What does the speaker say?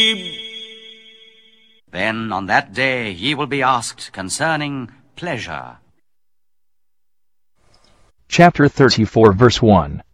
Then on that day ye will be asked concerning pleasure. Chapter 34 verse 1.